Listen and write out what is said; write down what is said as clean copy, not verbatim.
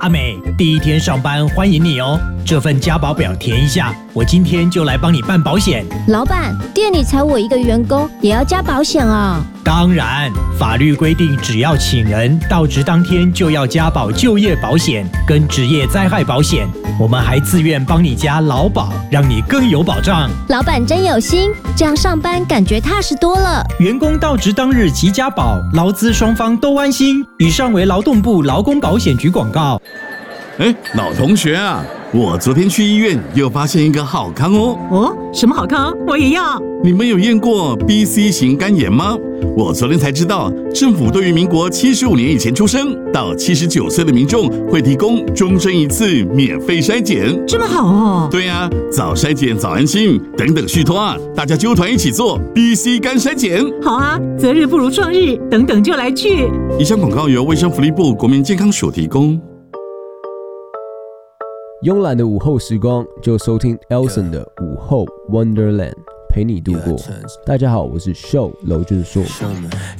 阿美，第一天上班欢迎你哦。这份加保表填一下，我今天就来帮你办保险。 老板，店里才我一个员工，也要加保险啊？ 当然，法律规定，只要请人到职当天就要加保就业保险跟职业灾害保险。我们还自愿帮你加劳保，让你更有保障。 老板真有心，这样上班感觉踏实多了。 员工到职当日即加保，劳资双方都安心。以上为劳动部劳工保险局广告。 老同学啊，我昨天去医院又发现一个好康哦。 哦，什么好康？我也要。 你们有验过 BC 型肝炎吗？我昨天才知道，政府对于民国75年以前出生到79岁的民众会提供终身一次免费筛检。 这么好哦？ 对啊，早筛检早安心，等等续托啊，大家揪团一起做 BC 肝筛检。 好啊，择日不如撞日，等等就来去。 以上广告由卫生福利部国民健康署提供。 慵懒的午后时光，就收听 Elson 的午后 Wonderland， 陪你度过。大家好，我是 Show 娄俊硕。